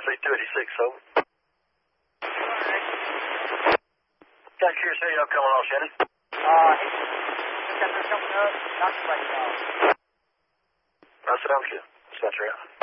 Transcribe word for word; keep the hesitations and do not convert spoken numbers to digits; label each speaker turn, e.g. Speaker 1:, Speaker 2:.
Speaker 1: C two eighty-six, over. Got Curious Radio coming on, Shannon.
Speaker 2: Uh, he's coming up, not right now.
Speaker 1: That's what I'm sure. That's right.